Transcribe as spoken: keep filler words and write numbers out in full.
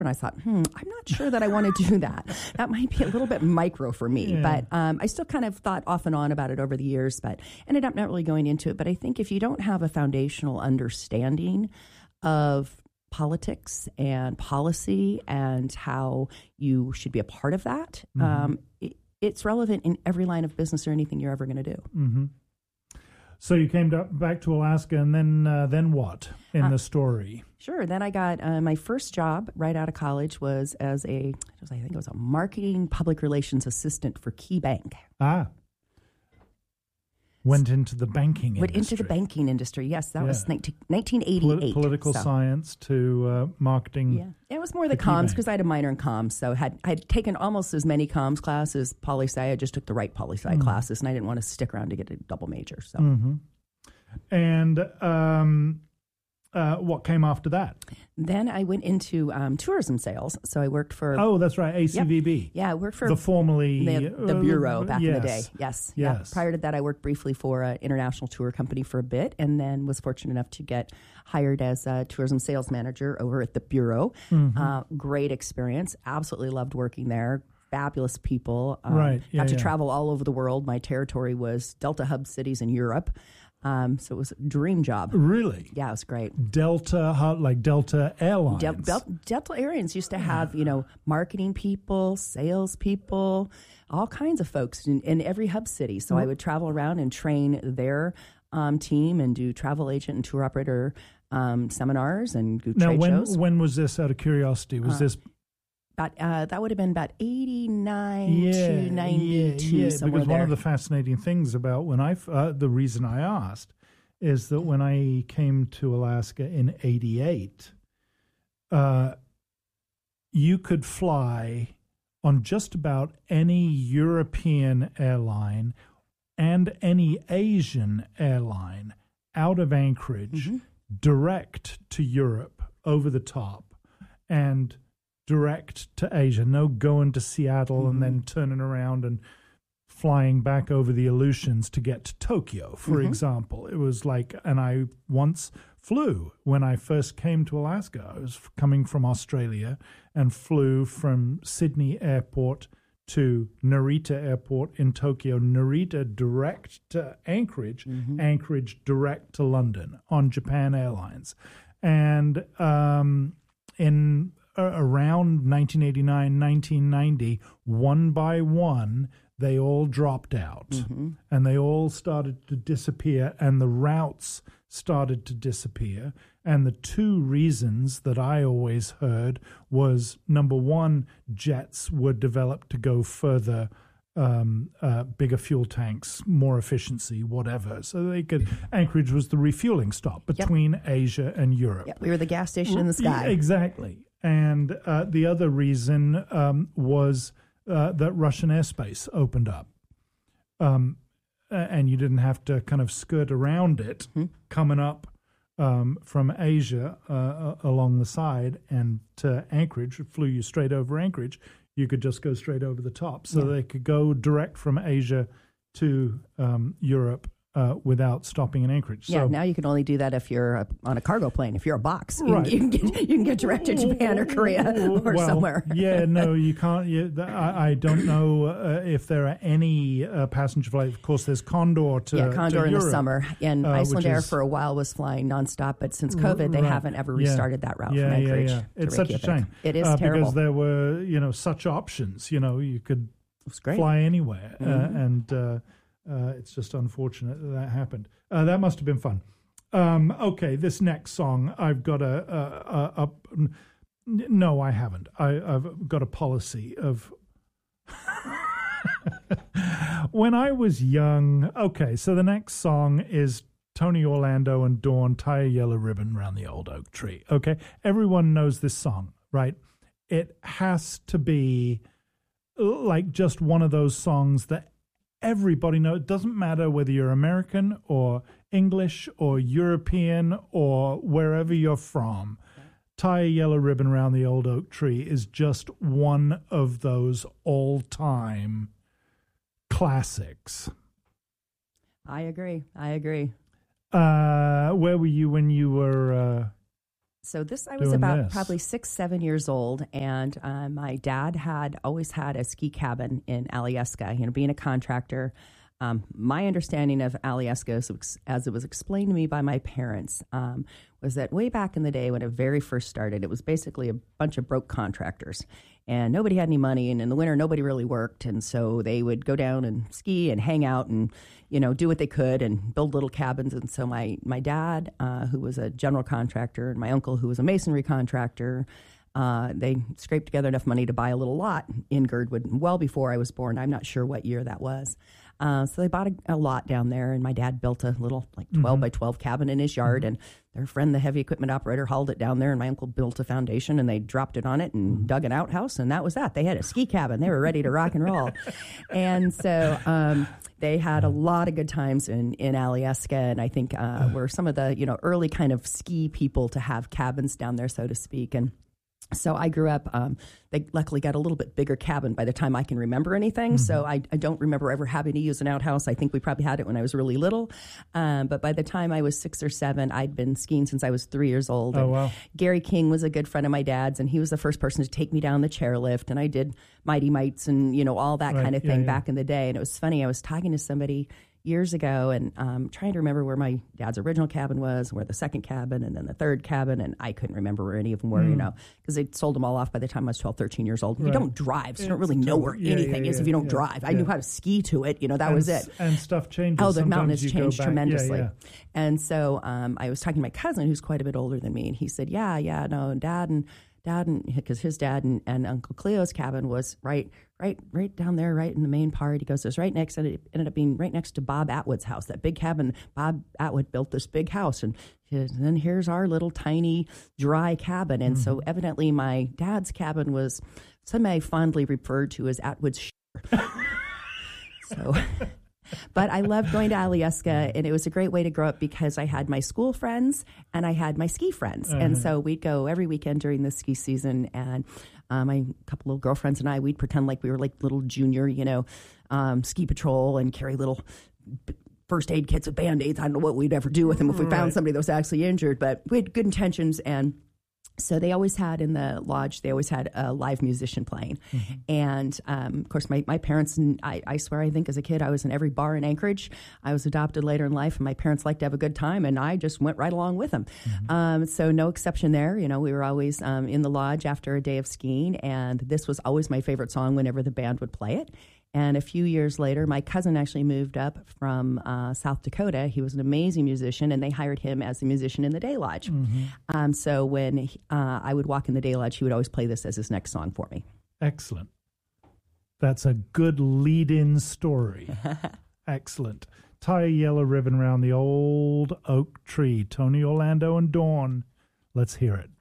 And I thought, hmm, I'm not sure that I want to do that. That might be a little bit micro for me. Yeah. But um, I still kind of thought off and on about it over the years, but ended up not really going into it. But I think if you don't have a foundational understanding of politics and policy and how you should be a part of that, mm-hmm. um, it, it's relevant in every line of business or anything you're ever going to do. Mm-hmm. So you came to, back to Alaska, and then uh, then what in uh, the story? Sure. Then I got uh, my first job right out of college was as a, it was, I think it was a marketing public relations assistant for Key Bank. Ah. Went into the banking Went industry. into the banking industry, yes. That yeah. was nineteen eighty-eight. Poli- political so. science to uh, marketing. Yeah, it was more the, the comms because I had a minor in comms. So had I had taken almost as many comms classes, poli-sci. I just took the right poli-sci mm-hmm. classes, and I didn't want to stick around to get a double major. So, mm-hmm. And um, uh, what came after that? Then I went into um, tourism sales. So I worked for... Oh, that's right, A C V B. Yep. Yeah, I worked for... The formerly... The, the Bureau uh, back yes. in the day. Yes. Yes. Yeah. Prior to that, I worked briefly for an international tour company for a bit and then was fortunate enough to get hired as a tourism sales manager over at the Bureau. Mm-hmm. Uh, great experience. Absolutely loved working there. Fabulous people. Um, right. Yeah, got to yeah. travel all over the world. My territory was Delta hub cities in Europe. Um, so it was a dream job. Really? Yeah, it was great. Delta, how, like Delta Airlines? Del- Del- Delta Airlines used to have, you know, marketing people, sales people, all kinds of folks in, in every hub city. So mm-hmm. I would travel around and train their um, team and do travel agent and tour operator um, seminars and do now, trade when, shows. when was this, out of curiosity? Was uh, this... About, uh, that would have been about eighty-nine yeah, to ninety-two, yeah, yeah, somewhere because there. one of the fascinating things about when I, uh, the reason I asked is that when I came to Alaska in eighty-eight, uh, you could fly on just about any European airline and any Asian airline out of Anchorage mm-hmm. direct to Europe over the top and direct to Asia. No going to Seattle mm-hmm. and then turning around and flying back over the Aleutians to get to Tokyo, for mm-hmm. example. It was like, and I once flew when I first came to Alaska. I was coming from Australia and flew from Sydney Airport to Narita Airport in Tokyo, Narita direct to Anchorage, mm-hmm. Anchorage direct to London on Japan Airlines. And um, in uh, around nineteen eighty-nine, nineteen ninety, one by one, they all dropped out mm-hmm. and they all started to disappear and the routes started to disappear. And the two reasons that I always heard was, number one, jets were developed to go further, um, uh, bigger fuel tanks, more efficiency, whatever. So they could, Anchorage was the refueling stop between yep. Asia and Europe. Yep. We were the gas station in the sky. Exactly. And uh, the other reason um, was uh, that Russian airspace opened up. Um, and you didn't have to kind of skirt around it mm-hmm. coming up um, from Asia uh, along the side and to Anchorage. It flew you straight over Anchorage. You could just go straight over the top. So yeah. they could go direct from Asia to um, Europe uh, without stopping in Anchorage. Yeah, so, now you can only do that if you're a, on a cargo plane. If you're a box, you, right. can, you, can, get, you can get direct to Japan or Korea or well, somewhere. yeah, no, you can't. You, I, I don't know uh, if there are any uh, passenger flights. Of course, there's Condor to Yeah, Condor to in Europe, the summer. And uh, Iceland Air is, for a while was flying nonstop, but since COVID, they right. haven't ever yeah. restarted that route yeah, from Anchorage. Yeah, yeah. It's to such a Reykjavik. shame. It is uh, terrible. Because there were, you know, such options. You know, you could it's great. fly anywhere. Mm-hmm. Uh, and uh, uh, it's just unfortunate that that happened. Uh, that must have been fun. Um, okay, this next song, I've got a, a, a, a no, I haven't. I, I've got a policy of when I was young. Okay, so the next song is Tony Orlando and Dawn, Tie a Yellow Ribbon Round the Old Oak Tree. Okay, everyone knows this song, right? It has to be like just one of those songs that everybody knows. It doesn't matter whether you're American or English or European or wherever you're from. Tie a Yellow Ribbon Around the Old Oak Tree is just one of those all-time classics. I agree. I agree. Uh, where were you when you were uh, So this, I was doing about this? probably six, seven years old, and uh, my dad had always had a ski cabin in Alyeska. You know, being a contractor, um, my understanding of Alyeska, as, as it was explained to me by my parents, um, was that way back in the day when it very first started, it was basically a bunch of broke contractors, and nobody had any money, and in the winter nobody really worked, and so they would go down and ski and hang out and, you know, do what they could and build little cabins. And so my my dad, uh, who was a general contractor, and my uncle, who was a masonry contractor, uh, they scraped together enough money to buy a little lot in Girdwood well before I was born. I'm not sure what year that was. Uh, so they bought a, a lot down there, and my dad built a little like twelve mm-hmm. by twelve cabin in his yard, mm-hmm. and their friend, the heavy equipment operator, hauled it down there, and my uncle built a foundation, and they dropped it on it and mm-hmm. dug an outhouse, and that was that. They had a ski cabin. They were ready to rock and roll. And so um, they had a lot of good times in, in Alyeska, and I think uh, were some of the, you know, early kind of ski people to have cabins down there, so to speak. And so I grew up, um, they luckily got a little bit bigger cabin by the time I can remember anything. Mm-hmm. So I, I don't remember ever having to use an outhouse. I think we probably had it when I was really little. Um, but by the time I was six or seven, I'd been skiing since I was three years old. Oh, wow. Gary King was a good friend of my dad's, and he was the first person to take me down the chairlift. And I did Mighty Mites and, you know, all that right. kind of thing yeah, yeah. back in the day. And it was funny. I was talking to somebody years ago and um, trying to remember where my dad's original cabin was, where the second cabin, and then the third cabin, and I couldn't remember where any of them were, mm. you know, because they sold them all off by the time I was twelve, thirteen years old. Right. You don't drive, so you don't really know where yeah, anything yeah, is yeah, if you don't yeah, drive. I yeah. knew how to ski to it, you know, that and, was it. And stuff changes. Oh, the mountain has changed tremendously. Yeah, yeah. And so um, I was talking to my cousin, who's quite a bit older than me, and he said, yeah, yeah, no, Dad and Dad and because his dad and, and Uncle Cleo's cabin was right, right, right down there, right in the main part. He goes, it was right next, and it ended up being right next to Bob Atwood's house, that big cabin. Bob Atwood built this big house, and, his, and then here's our little tiny dry cabin. And mm-hmm. so evidently my dad's cabin was semi-fondly referred to as Atwood's shore. So... But I loved going to Alyeska, and it was a great way to grow up because I had my school friends and I had my ski friends. Uh-huh. And so we'd go every weekend during the ski season, and um, my couple of girlfriends and I, we'd pretend like we were like little junior, you know, um, ski patrol and carry little first aid kits with Band-Aids. I don't know what we'd ever do with them if we right. found somebody that was actually injured, but we had good intentions. And so they always had in the lodge, they always had a live musician playing. Mm-hmm. And, um, of course, my, my parents, I, I swear, I think as a kid, I was in every bar in Anchorage. I was adopted later in life, and my parents liked to have a good time, and I just went right along with them. Mm-hmm. Um, so no exception there. You know, we were always um, in the lodge after a day of skiing, and this was always my favorite song whenever the band would play it. And a few years later, my cousin actually moved up from uh, South Dakota. He was an amazing musician, and they hired him as a musician in the day lodge. Mm-hmm. Um, so when he, uh, I would walk in the day lodge, he would always play this as his next song for me. Excellent. That's a good lead-in story. Excellent. Tie a yellow ribbon around the old oak tree. Tony Orlando and Dawn. Let's hear it.